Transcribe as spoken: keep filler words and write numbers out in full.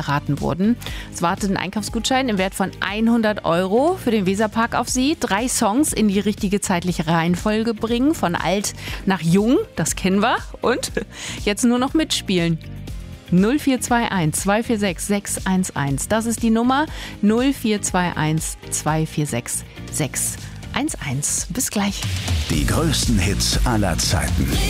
verraten wurden. Es wartet ein Einkaufsgutschein im Wert von hundert Euro für den Weserpark auf Sie. Drei Songs in die richtige zeitliche Reihenfolge bringen, von alt nach jung, das kennen wir. Und jetzt nur noch mitspielen. null vier zwei eins zwei vier sechs sechs eins eins. Das ist die Nummer null vier zwei eins zwei vier sechs sechs eins eins. Bis gleich. Die größten Hits aller Zeiten.